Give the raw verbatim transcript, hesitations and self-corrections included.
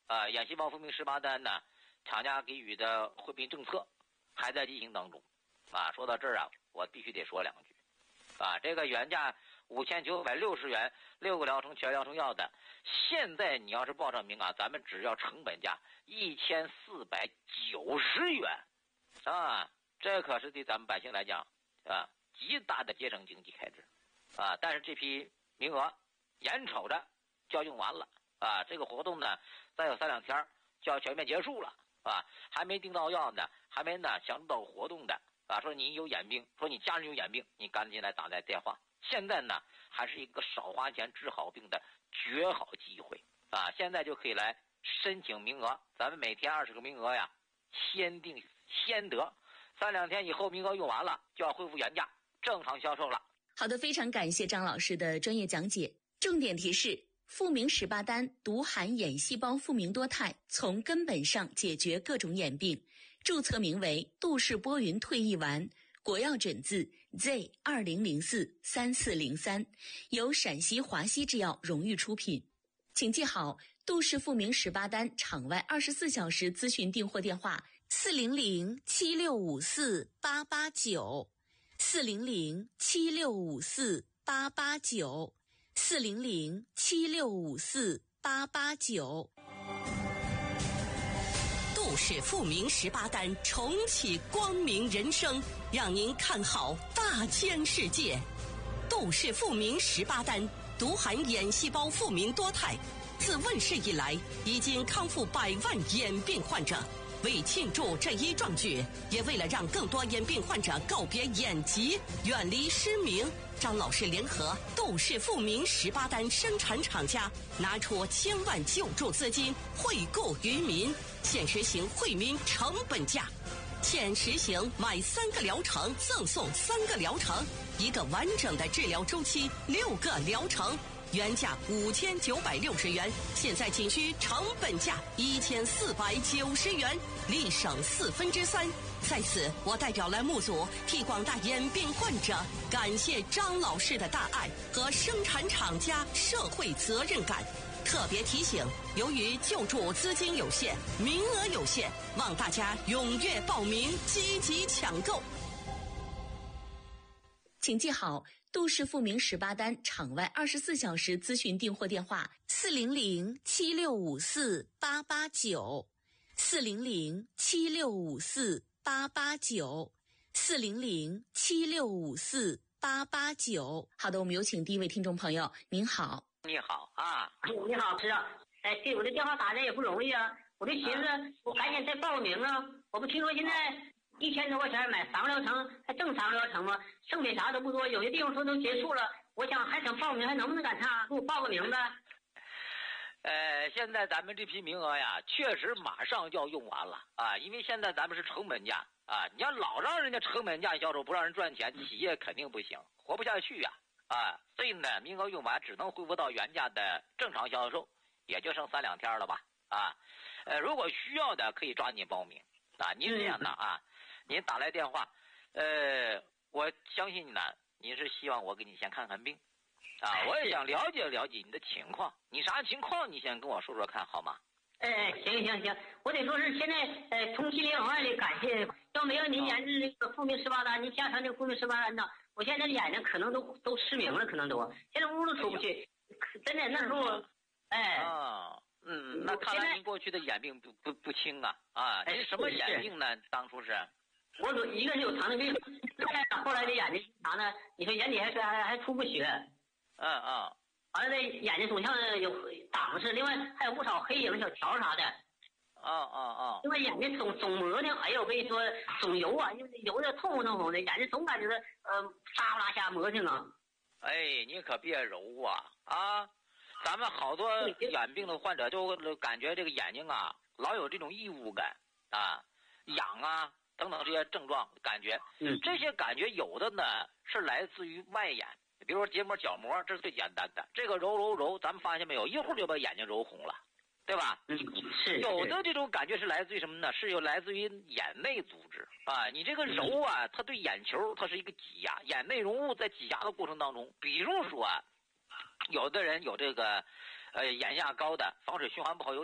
啊，眼细胞复明十八单呢，厂家给予的惠民政策还在进行当中。啊，说到这儿啊，我必须得说两句。啊，这个原价五千九百六十元六个疗程全疗程药的，现在你要是报上名啊，咱们只要成本价一千四百九十元，啊，这可是对咱们百姓来讲啊极大的节省经济开支，啊，但是这批名额眼瞅着就要用完了，啊，这个活动呢再有三两天就要全面结束了，啊，还没订到药呢，还没呢享到活动的，啊，说你有眼病，说你家人有眼病，你赶紧来打来电话。现在呢，还是一个少花钱治好病的绝好机会啊！现在就可以来申请名额，咱们每天二十个名额呀，先定先得，三两天以后名额用完了，就要恢复原价正常销售了。 好的，非常感谢张老师的专业讲解。重点提示：复明十八单独含眼细胞复明多肽，从根本上解决各种眼病。注册名为杜氏波云退疫丸。国药诊字 Z 二零零四三四零三，由陕西华西制药荣誉出品。请记好杜氏复明十八单场外二十四小时咨询订货电话：四零零七六五四八八九，四零零七六五四八八九，四零零七六五四八八九。 杜氏复明十八单重启光明人生，让您看好大千世界。杜氏复明十八单独含眼细胞复明多肽，自问世以来已经康复百万眼病患者。为庆祝这一壮举，也为了让更多眼病患者告别眼疾，远离失明，张老师联合杜氏复明十八单生产厂家，拿出千万救助资金惠顾于民，现实行惠民成本价。现实行买三个疗程赠送三个疗程，一个完整的治疗周期六个疗程，原价五千九百六十元，现在仅需成本价一千四百九十元，立省四分之三。在此，我代表栏目组替广大眼病患者感谢张老师的大爱和生产厂家社会责任感。特别提醒，由于救助资金有限，名额有限，望大家踊跃报名，积极抢购。 请记好杜氏复明十八单场外二十四小时咨询订货电话：四零零七六五四八八九，四零零七六五四八八九，四零零七六五四八八九。好的，我们有请第一位听众朋友。您好。 你好啊， 你好，是啊，哎，对，我这电话打的也不容易啊，我就寻思我赶紧再报个名啊，我不听说现在一千多块钱买三个疗程，还挣三个疗程吗？剩下啥都不多，有些地方说都结束了，我想还想报名，还能不能赶上？给我报个名呗。 呃，现在咱们这批名额呀，确实马上就要用完了啊，因为现在咱们是成本价啊，你要老让人家成本价销售，不让人赚钱，企业肯定不行，活不下去呀啊，所以呢，名额用完只能恢复到原价的正常销售，也就剩三两天了吧啊，呃，如果需要的可以抓紧报名啊，您这样的啊，您打来电话，呃，我相信呢，您是希望我给你先看看病。啊，我也想了解了解你的情况，你啥情况？你先跟我说说看好吗？ 哎，行行行，我得说是现在呃，从心里往外的感谢，要没有您研制这个复明十八单，您加上这个复明十八单呢，我现在的眼睛可能都都失明了，可能都现在屋都出不去，真的那时候，哎， 啊，嗯，那看来您过去的眼病不不不轻啊啊，您什么眼病呢？当初是？ 我有一个是有糖尿病，后来的眼睛啥呢？你说眼底还还还出过血。 嗯嗯， 完了，这眼睛总像有挡似，另外还有不少黑影、小条啥的。 哦哦哦。 另外眼睛总总磨呢，哎呦，我跟你说，总油啊，因为油的痛痛痛的，眼睛总感觉呃沙不拉瞎磨蹭啊。 哎，你可别揉啊啊！咱们好多眼病的患者就感觉这个眼睛啊，老有这种异物感啊、痒啊等等这些症状感觉。 嗯， 这些感觉有的呢是来自于外眼。比如说结膜、角膜，这是最简单的。这个揉揉揉，咱们发现没有，一会儿就把眼睛揉红了，对吧？ 嗯，是。 有的这种感觉是来自于什么呢？是有来自于眼内组织啊。你这个揉啊，它对眼球它是一个挤压，眼内容物在挤压的过程当中，比如说啊，有的人有这个呃眼压高的，防水循环不好，有